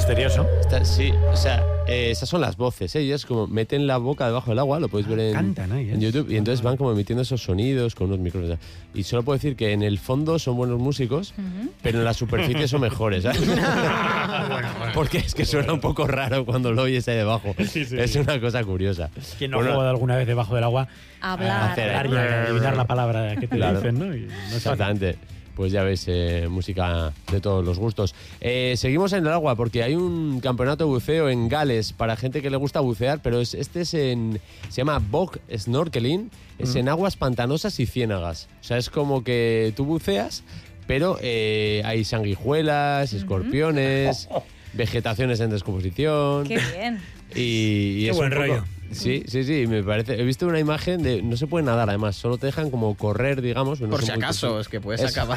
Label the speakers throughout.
Speaker 1: misterioso.
Speaker 2: Sí, o sea, esas son las voces. Ellos como meten la boca debajo del agua, lo podéis ver en YouTube, y entonces van como emitiendo esos sonidos con unos micrófonos. Y solo puedo decir que en el fondo son buenos músicos, pero en la superficie son mejores, ¿sabes? Porque es que suena un poco raro cuando lo oyes ahí debajo. Es una cosa curiosa.
Speaker 1: ¿Quién no ha jugado alguna vez debajo del agua?
Speaker 3: Hablar
Speaker 1: y adivinar la palabra que te dicen, ¿no?
Speaker 2: Exactamente. Pues ya ves, música de todos los gustos. Seguimos en el agua porque hay un campeonato de buceo en Gales para gente que le gusta bucear, pero se llama Bog Snorkeling, es en aguas pantanosas y ciénagas. O sea, es como que tú buceas, pero hay sanguijuelas, escorpiones, vegetaciones en descomposición.
Speaker 3: ¡Qué bien!
Speaker 2: Y
Speaker 4: qué
Speaker 2: es
Speaker 4: buen
Speaker 2: un poco,
Speaker 4: rollo.
Speaker 2: Sí, me parece. He visto una imagen de. No se puede nadar, además, solo te dejan como correr, digamos. No
Speaker 5: Por si acaso, es que puedes acabar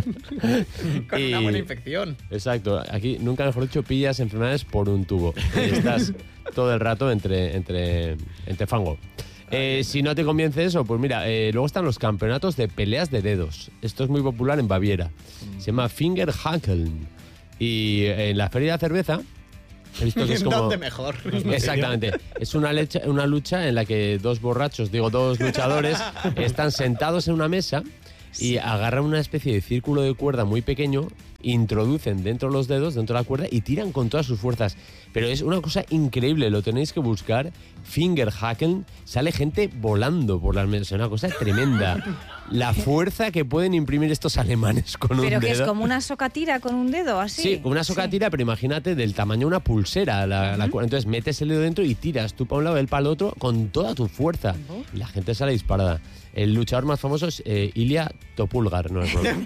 Speaker 5: con una buena infección.
Speaker 2: Exacto, aquí nunca mejor dicho, pillas enfermedades por un tubo. Y estás todo el rato entre fango. Si no te convence eso, pues mira, luego están los campeonatos de peleas de dedos. Esto es muy popular en Baviera. Se llama Fingerhakeln. Y en la feria de cerveza. He visto que es como...
Speaker 5: ¿Dónde mejor?
Speaker 2: Exactamente. Es una lucha en la que dos luchadores, están sentados en una mesa y agarran una especie de círculo de cuerda muy pequeño, introducen dentro los dedos, dentro de la cuerda y tiran con todas sus fuerzas. Pero es una cosa increíble, lo tenéis que buscar. Fingerhakeln, sale gente volando por las mesas, es una cosa tremenda. La fuerza que pueden imprimir estos alemanes con un dedo.
Speaker 3: Pero que es como una socatira con un dedo, así.
Speaker 2: Sí, como una socatira, pero imagínate del tamaño de una pulsera. Entonces metes el dedo dentro y tiras tú para un lado, él para el otro, con toda tu fuerza. Y la gente sale disparada. El luchador más famoso es Ilya Topulgar, no es broma.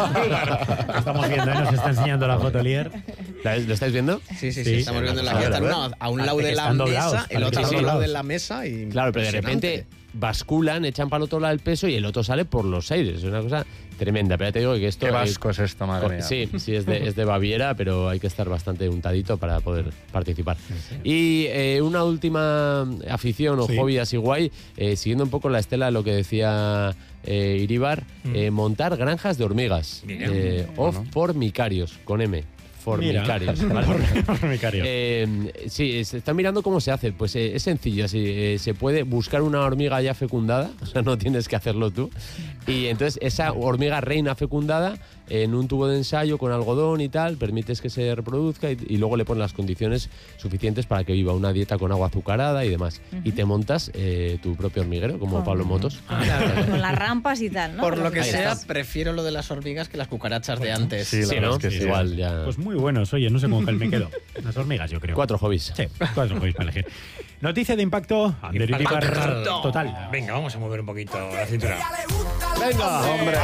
Speaker 1: Lo estamos viendo, nos está enseñando la foto, Lier.
Speaker 2: ¿Lo estáis viendo?
Speaker 5: Sí, estamos viendo la foto. A un lado de la mesa, el otro lado de la mesa. Y
Speaker 2: claro, pero de repente basculan, echan para el otro lado el peso y el otro sale por los aires. Es una cosa tremenda. Pero ya te digo que esto...
Speaker 6: Qué vasco es esto, madre mía.
Speaker 2: Sí, es de Baviera, pero hay que estar bastante untadito para poder participar. Y una última afición o hobby así guay, siguiendo un poco la estela de lo que decía Iríbar, montar granjas de hormigas. O formicarios, con M. Formicarios. ¿Vale?
Speaker 1: Formicarios.
Speaker 2: Sí, se está mirando cómo se hace. Pues es sencillo, así, se puede buscar una hormiga ya fecundada, o sea, no tienes que hacerlo tú. Y entonces esa hormiga reina fecundada en un tubo de ensayo con algodón y tal, permites que se reproduzca y luego le pones las condiciones suficientes para que viva una dieta con agua azucarada y demás. Y te montas tu propio hormiguero, como Pablo Motos.
Speaker 3: Con las rampas y tal, ¿no?
Speaker 5: Por lo que
Speaker 2: Ahí
Speaker 5: sea,
Speaker 2: estás.
Speaker 5: prefiero lo de las hormigas que las cucarachas de antes.
Speaker 6: Sí, la verdad
Speaker 2: ¿no?
Speaker 6: es que sí.
Speaker 2: Igual ya...
Speaker 1: Pues muy buenos, oye, no sé con qué me quedo. Las hormigas, yo creo.
Speaker 2: 4 hobbies.
Speaker 1: Sí, 4 hobbies para elegir. Noticia de impacto. Ander Iríbar, total.
Speaker 4: Venga, vamos a mover un poquito la cintura.
Speaker 2: ¡Venga!
Speaker 6: ¡Hombre!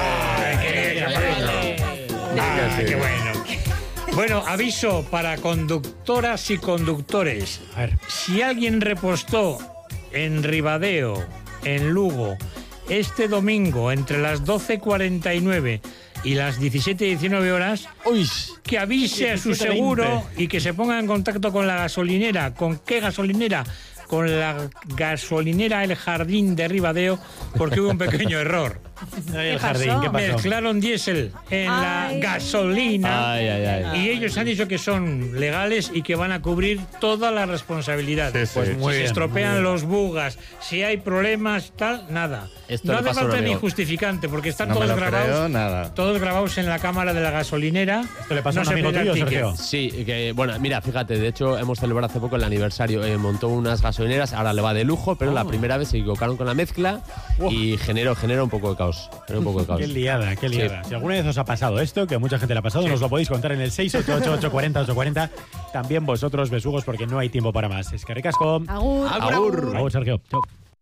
Speaker 4: Qué bueno. Bueno, aviso para conductoras y conductores.
Speaker 1: A ver.
Speaker 4: Si alguien repostó en Ribadeo, en Lugo, este domingo entre las 12:49 y las 17:19 horas, que avise a su
Speaker 1: 17:20.
Speaker 4: seguro y que se ponga en contacto con la gasolinera. ¿Con qué gasolinera? Con la gasolinera El Jardín de Ribadeo, porque hubo un pequeño error.
Speaker 1: El
Speaker 3: pasó?
Speaker 1: jardín, ¿qué pasó?
Speaker 4: Mezclaron diésel en la gasolina. Y ellos han dicho que son legales y que van a cubrir toda la responsabilidad.
Speaker 6: Sí, sí.
Speaker 4: Pues
Speaker 1: muy
Speaker 4: si se
Speaker 1: bien,
Speaker 4: estropean
Speaker 1: muy bien.
Speaker 4: los bugas, si hay problemas, tal, nada.
Speaker 2: Esto
Speaker 4: No
Speaker 2: le
Speaker 4: hace
Speaker 2: pasó a un
Speaker 4: falta ni
Speaker 2: amigo.
Speaker 4: justificante, porque están
Speaker 6: No me
Speaker 4: todos
Speaker 6: lo
Speaker 4: grabados.
Speaker 6: creo, nada.
Speaker 4: Todos grabados en la cámara de la gasolinera.
Speaker 1: Esto le pasó a un
Speaker 4: se
Speaker 1: amigo
Speaker 4: pide el
Speaker 1: tuyo,
Speaker 4: ticket.
Speaker 1: Sergio.
Speaker 2: Sí, que bueno, mira, fíjate, de hecho hemos celebrado hace poco el aniversario, montó unas gasolineras, ahora le va de lujo, pero la primera vez se equivocaron con la mezcla y generó un poco de caos.
Speaker 1: Qué liada, qué liada.
Speaker 2: Sí.
Speaker 1: Si alguna vez os ha pasado esto, que a mucha gente le ha pasado, nos lo podéis contar en el 688-840-840. También vosotros, besugos, porque no hay tiempo para más. Es que ricasco.
Speaker 3: Agur.
Speaker 1: Agur, Sergio. Chao.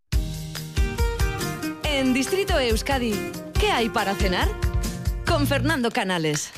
Speaker 7: En Distrito Euskadi, ¿qué hay para cenar? Con Fernando Canales.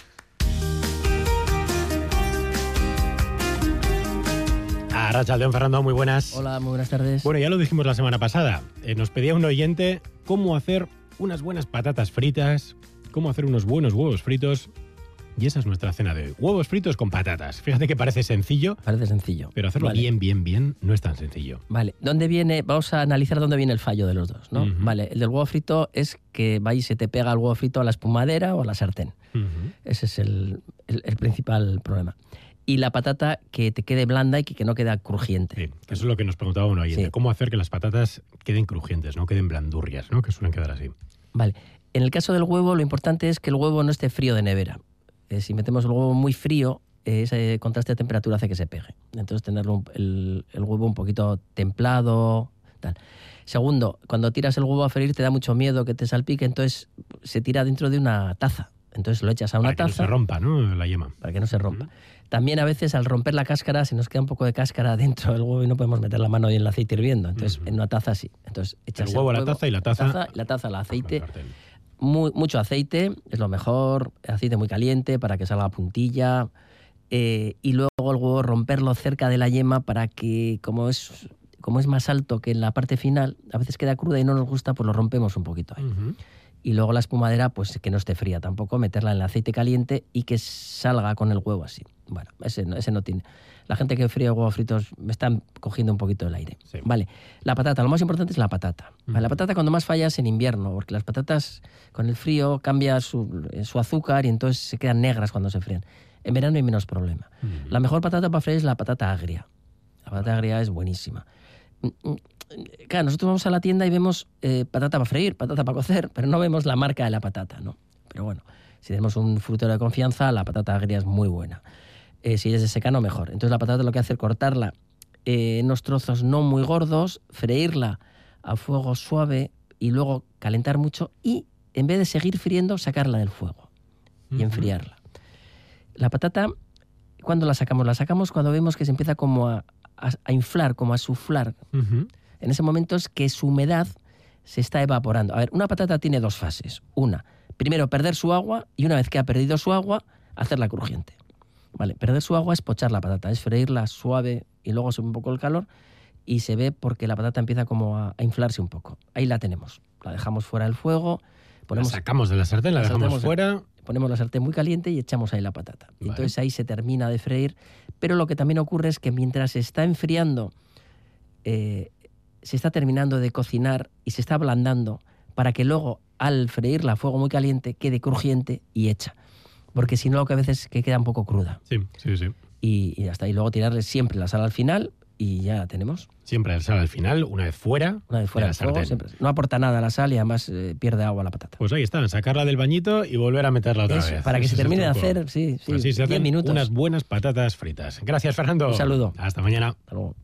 Speaker 1: Arratsaldeon, Fernando, muy buenas.
Speaker 8: Hola, muy buenas tardes.
Speaker 1: Bueno, ya lo dijimos la semana pasada. Nos pedía un oyente cómo hacer unas buenas patatas fritas, cómo hacer unos buenos huevos fritos. Y esa es nuestra cena de hoy. Huevos fritos con patatas. Fíjate que parece sencillo,
Speaker 8: Parece sencillo.
Speaker 1: pero hacerlo
Speaker 8: Vale.
Speaker 1: bien no es tan sencillo.
Speaker 8: Vale, ¿dónde viene? Vamos a analizar dónde viene el fallo de los dos, ¿no?
Speaker 1: Ujú.
Speaker 8: Vale, el del huevo frito es que va y se te pega el huevo frito a la espumadera o a la sartén.
Speaker 1: Ujú.
Speaker 8: Ese es el principal problema. y la patata que te quede blanda y que no quede crujiente.
Speaker 1: Sí, que eso es lo que nos preguntaba un oyente.
Speaker 8: Sí.
Speaker 1: ¿Cómo hacer que las patatas queden crujientes, no queden blandurrias, ¿no? Que suelen quedar así.
Speaker 8: Vale. En el caso del huevo, lo importante es que el huevo no esté frío de nevera. Si metemos el huevo muy frío, ese contraste de temperatura hace que se pegue. Entonces, tenerlo el huevo un poquito templado, tal. Segundo, cuando tiras el huevo a freír te da mucho miedo que te salpique, entonces se tira dentro de una taza. Entonces lo echas a una taza.
Speaker 1: Para que no se rompa, ¿no? La yema.
Speaker 8: Para que no se rompa. También a veces al romper la cáscara se nos queda un poco de cáscara dentro del huevo y no podemos meter la mano ahí en el aceite hirviendo. Entonces en una taza sí. Entonces echas
Speaker 1: el huevo a la taza y la taza
Speaker 8: al aceite. Mucho aceite, es lo mejor. Aceite muy caliente para que salga puntilla. Y luego el huevo romperlo cerca de la yema para que, como es más alto que en la parte final, a veces queda cruda y no nos gusta, pues lo rompemos un poquito ahí. Y luego la espumadera, pues que no esté fría tampoco, meterla en el aceite caliente y que salga con el huevo así. Bueno, ese no tiene. La gente que fríe huevos fritos me están cogiendo un poquito el aire.
Speaker 1: Sí.
Speaker 8: Vale, la patata, lo más importante es la patata. Vale, la patata cuando más falla es en invierno, porque las patatas con el frío cambia su azúcar y entonces se quedan negras cuando se fríen. En verano hay menos problema. La mejor patata para freír es la patata agria. La patata agria es buenísima. Claro, nosotros vamos a la tienda y vemos patata para freír, patata para cocer, pero no vemos la marca de la patata, ¿no? Pero bueno, si tenemos un frutero de confianza, la patata agria es muy buena. Si es de secano, mejor. Entonces la patata lo que hace es cortarla en unos trozos no muy gordos, freírla a fuego suave y luego calentar mucho y en vez de seguir friendo, sacarla del fuego y enfriarla. La patata, ¿cuándo la sacamos? La sacamos cuando vemos que se empieza como a inflar, como a suflar. En ese momento es que su humedad se está evaporando. A ver, una patata tiene dos fases. Una, primero perder su agua y una vez que ha perdido su agua, hacerla crujiente. Vale, perder su agua es pochar la patata, es freírla suave y luego sube un poco el calor y se ve porque la patata empieza como a inflarse un poco. Ahí la tenemos. La dejamos fuera del fuego.
Speaker 1: La sacamos de la sartén, la dejamos fuera.
Speaker 8: Ponemos la sartén muy caliente y echamos ahí la patata. Vale. Entonces ahí se termina de freír. Pero lo que también ocurre es que mientras se está enfriando, se está terminando de cocinar y se está ablandando para que luego al freírla a fuego muy caliente quede crujiente y hecha. Porque si no, lo que a veces que queda un poco cruda.
Speaker 1: Sí.
Speaker 8: Y hasta ahí luego tirarle siempre la sal al final y ya la tenemos.
Speaker 1: Siempre la sal al final, una vez fuera.
Speaker 8: Una vez fuera del fuego, siempre. No aporta nada a la sal y además pierde agua la patata.
Speaker 1: Pues ahí está, sacarla del bañito y volver a meterla otra vez.
Speaker 8: Para que se termine de hacer, sí,
Speaker 1: así se hacen
Speaker 8: 10 minutos.
Speaker 1: unas buenas patatas fritas. Gracias, Fernando.
Speaker 8: Un saludo.
Speaker 1: Hasta mañana.
Speaker 8: Hasta luego.